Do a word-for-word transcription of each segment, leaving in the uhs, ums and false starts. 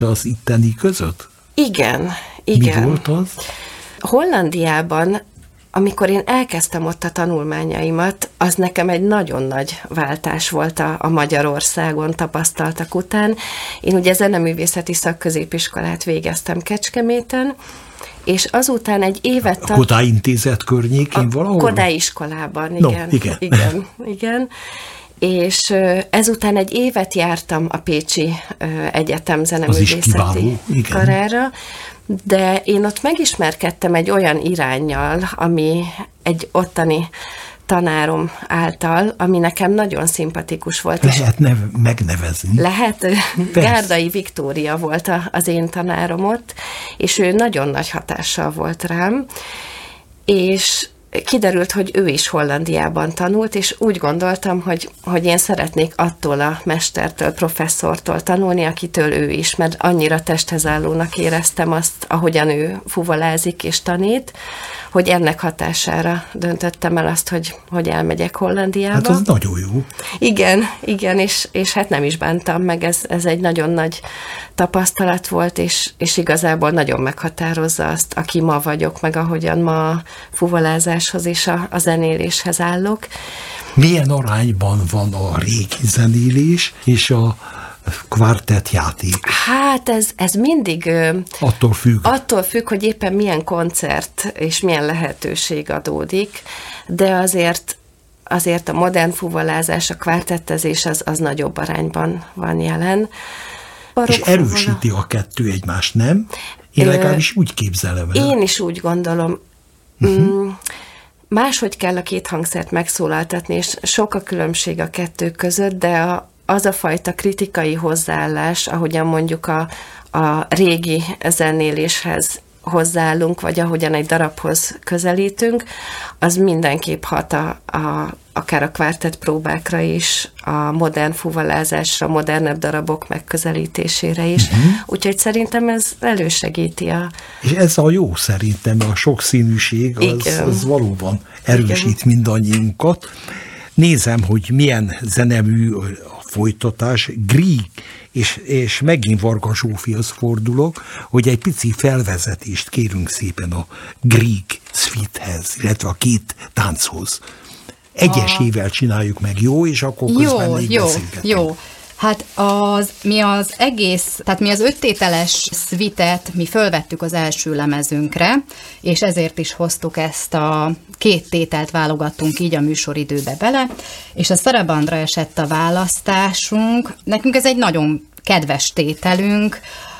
az itteni között? Igen, igen. Mi volt az? Hollandiában, amikor én elkezdtem ott a tanulmányaimat, az nekem egy nagyon nagy váltás volt a, a Magyarországon tapasztaltak után. Én ugye zeneművészeti szakközépiskolát végeztem Kecskeméten, és azután egy évet... A Kodály Intézet környékén a valahol? Kodály iskolában, igen. No, igen. igen, igen. És ezután egy évet jártam a Pécsi Egyetem zeneművészeti karára, de én ott megismerkedtem egy olyan iránnyal, ami egy ottani tanárom által, ami nekem nagyon szimpatikus volt. Lehet neve, megnevezni? Lehet. Gárdai Viktória volt az én tanárom ott, és ő nagyon nagy hatással volt rám, és kiderült, hogy ő is Hollandiában tanult, és úgy gondoltam, hogy, hogy én szeretnék attól a mestertől, professzortól tanulni, akitől ő is, mert annyira testhez állónak éreztem azt, ahogyan ő fuvolázik és tanít, hogy ennek hatására döntöttem el azt, hogy, hogy elmegyek Hollandiába. Hát az nagyon jó. Igen, igen, és, és hát nem is bántam meg, ez, ez egy nagyon nagy tapasztalat volt, és, és igazából nagyon meghatározza azt, aki ma vagyok, meg ahogyan ma a fuvolázáshoz és a, a zenéléshez állok. Milyen arányban van a régi zenélés és a kvartett játék? Hát ez, ez mindig attól függ. attól függ, hogy éppen milyen koncert és milyen lehetőség adódik, de azért azért a modern fuvolázás, a kvartettezés az, az nagyobb arányban van jelen. Barokk és erősíti fuvola. A kettő egymást, nem? Én legalábbis úgy képzelem el. Én is úgy gondolom. Uh-huh. Máshogy kell a két hangszert megszólaltatni, és sok a különbség a kettő között, de a az a fajta kritikai hozzáállás, ahogyan mondjuk a, a régi zenéléshez hozzáállunk, vagy ahogyan egy darabhoz közelítünk, az mindenképp hat a, a, akár a kvártett próbákra is, a modern fuvolázásra, modernebb darabok megközelítésére is. Uh-huh. Úgyhogy szerintem ez elősegíti a... És ez a jó szerintem, a sokszínűség, az, az valóban erősít Igen. mindannyiunkat. Nézem, hogy milyen zenemű a folytatás, Grieg, és, és megint Varga Zsófihoz fordulok, hogy egy pici felvezetést kérünk szépen a Grieg suite-hez, illetve a két tánchoz. Egyesével csináljuk meg, jó? És akkor közben jó, még jó, beszélgetünk. Jó, hát az, mi az egész, tehát mi az öttételes szvitet mi fölvettük az első lemezünkre, és ezért is hoztuk ezt a két tételt válogattunk így a műsoridőbe bele, és a Sarabandra esett a választásunk. Nekünk ez egy nagyon kedves tételünk,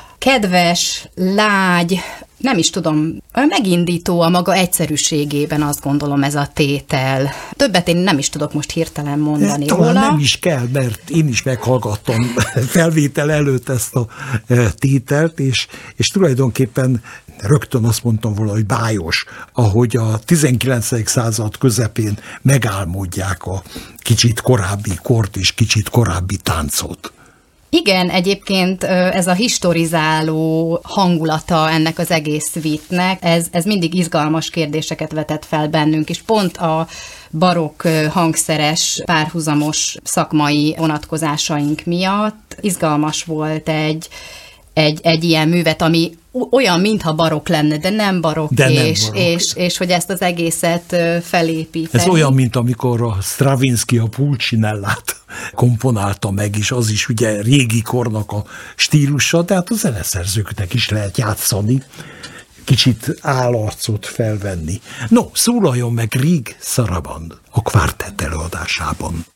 kedves, lágy, nem is tudom, megindító a maga egyszerűségében, azt gondolom, ez a tétel. Többet én nem is tudok most hirtelen mondani Talán róla. Nem is kell, mert én is meghallgattam felvétel előtt ezt a tételt, és, és tulajdonképpen rögtön azt mondtam volna, hogy bájos, ahogy a tizenkilencedik század közepén megálmodják a kicsit korábbi kort és kicsit korábbi táncot. Igen, egyébként ez a historizáló hangulata ennek az egész suite-nek, ez, ez mindig izgalmas kérdéseket vetett fel bennünk, és pont a barokk hangszeres, párhuzamos szakmai vonatkozásaink miatt izgalmas volt egy, egy, egy ilyen művet, ami olyan, mintha barokk lenne, de nem barokk, de nem és, barokk. És, és hogy ezt az egészet felépíteni. Ez olyan, mint amikor a Stravinsky a Pulcinellát komponálta meg, és az is ugye régi kornak a stílusa, tehát a zeneszerzőknek is lehet játszani, kicsit állarcot felvenni. No, szólaljon meg Grieg Saraband a kvártett előadásában.